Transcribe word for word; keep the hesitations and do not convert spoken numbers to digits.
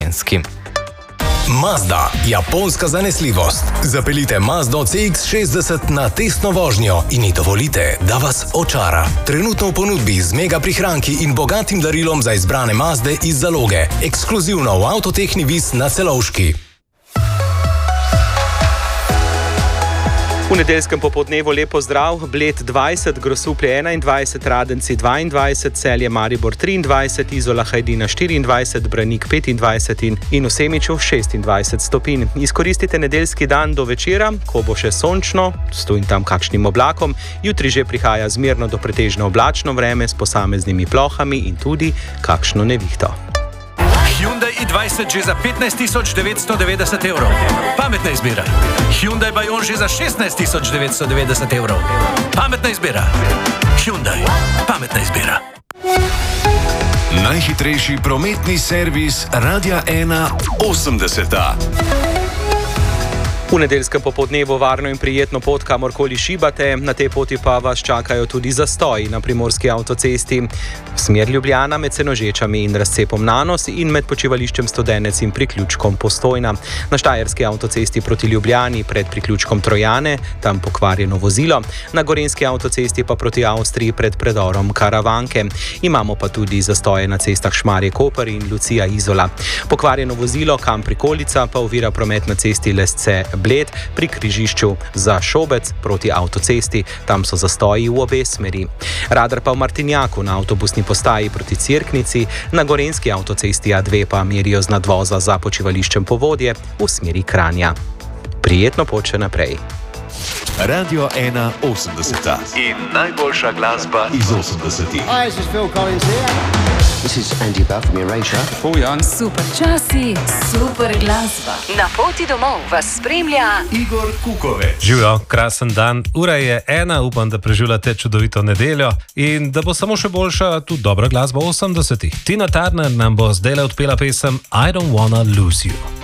slovenski. Mazda, japonska zanesljivost. Zapeljite Mazdo C X šestdeset na testno vožnjo in ji dovolite, da vas očara. Trenutno v ponudbi z mega prihranki in bogatim darilom za izbrane Mazde iz zaloge. Ekskluzivno v Avtotehni Vis na Celovški. V nedeljskem popoldnevu lepo zdrav, Bled dvajset, Grosuplje enaindvajset, Radenci dvaindvajset, Celje Maribor triindvajset, Izola Hajdina štiriindvajset, Branik petindvajset in, in v Semiču šestindvajset stopinj. Izkoristite nedeljski dan do večera, ko bo še sončno, s tu in tam kakšnim oblakom, jutri že prihaja zmerno do pretežno oblačno vreme s posameznimi plohami in tudi kakšno nevihto. Hyundai i dvajset že za petnajst tisoč devetsto devetdeset evrov. Pametna izbira. Hyundai Bayon že za šestnajst tisoč devetsto devetdeset evrov. Pametna izbira. Hyundai. Pametna izbira. Najhitrejši prometni servis Radia ena osemdeseta. V nedeljskem popoldnevu varno in prijetno pot, kamorkoli šibate, na tej poti pa vas čakajo tudi zastoji na primorski avtocesti. Smer Ljubljana med Senožečami in razcepom Nanos in med počivališčem Studenec in priključkom Postojna. Na štajerski avtocesti proti Ljubljani pred priključkom Trojane, tam pokvarjeno vozilo. Na gorenjski avtocesti pa proti Avstriji pred predorom Karavanke. Imamo pa tudi zastoje na cestah Šmarje-Koper in Lucija-Izola. Pokvarjeno vozilo kam prikolica pa ovira promet na cesti Lesce Bled pri križišču za Šobec proti avtocesti, tam so zastoji v obe smeri. Radar pa v Martinjaku na avtobusni postaji proti Cerknici, na gorenjski avtocesti A dve pa merijo z nadvoza za počivališčem Povodje v smeri Kranja. Prijetno pot še naprej. Radio ena osemdeseta in najboljša glasba iz osemdesetih. Hi, this is Phil Collins here. This is Andy Buff from Erasure. Paul Young. Super časi, super glasba. Na poti domov vas spremlja Igor Kukovič. Živijo, krasen dan. Ura je ena, upam, da preživljate čudovito nedeljo in da bo samo še boljša tudi dobra glasba osemdesetih. Tina Turner nam bo zdajle odpela pesem I Don't Wanna Lose You.